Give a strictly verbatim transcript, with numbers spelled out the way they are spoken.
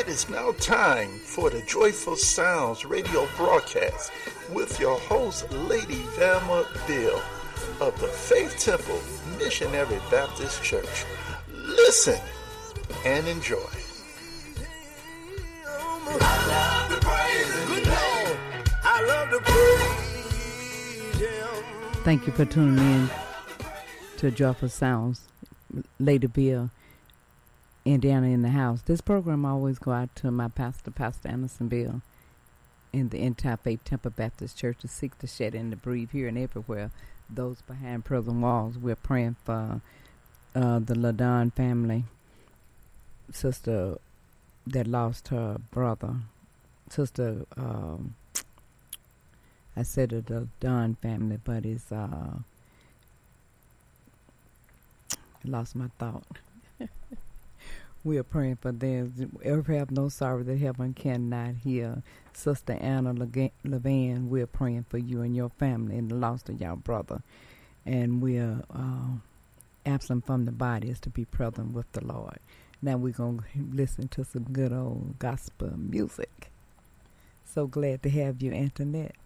It is now time for the Joyful Sounds radio broadcast with your host, Lady Velma Bill of the Faith Temple Missionary Baptist Church. Listen and enjoy. I love to praise Good Lord. I love to praise Him. Thank you for tuning in to Joyful Sounds. Lady Bill, Indiana in the house. This program always go out to my pastor, Pastor Anderson Bill, in the entire Faith Temple Baptist Church to seek to shed and to breathe here and everywhere. Those behind prison walls, we're praying for uh, the Ladon family, sister that lost her brother, sister. Um, I said the Ladon family, but it's uh, I lost my thought. We are praying for them. Ever have no sorrow that heaven cannot heal. Sister Anna Levan, we're praying for you and your family and the loss of your brother. And we are uh, absent from the body is to be present with the Lord. Now we're going to listen to some good old gospel music. So glad to have you, Antoinette.